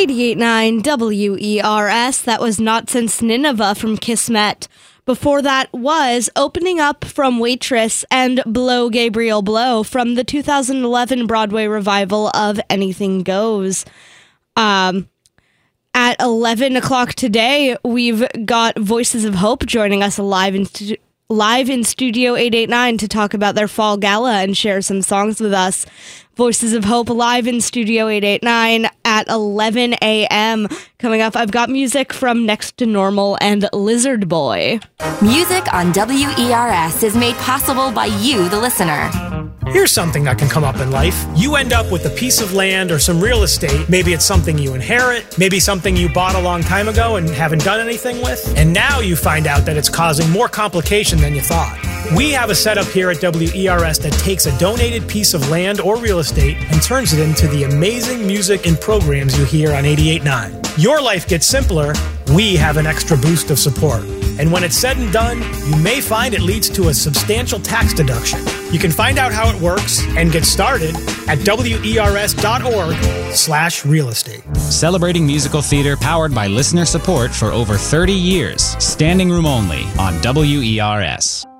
88.9 WERS. That was Not Since Nineveh from Kismet. Before that was Opening Up from Waitress and Blow Gabriel Blow from the 2011 Broadway revival of Anything Goes. At 11 o'clock today, we've got Voices of Hope joining us live in Studio 889 to talk about their fall gala and share some songs with us. Voices of Hope live in Studio 889 at 11 a.m. Coming up, I've got music from Next to Normal and Lizard Boy. Music on WERS is made possible by you, the listener. Here's something that can come up in life. You end up with a piece of land or some real estate. Maybe it's something you inherit. Maybe something you bought a long time ago and haven't done anything with. And now you find out that it's causing more complication than you thought. We have a setup here at WERS that takes a donated piece of land or real estate and turns it into the amazing music and programs you hear on 88.9. Your life gets simpler. We have an extra boost of support. And when it's said and done, you may find it leads to a substantial tax deduction. You can find out how it works and get started at wers.org/real estate. Celebrating musical theater powered by listener support for over 30 years. Standing room only on WERS.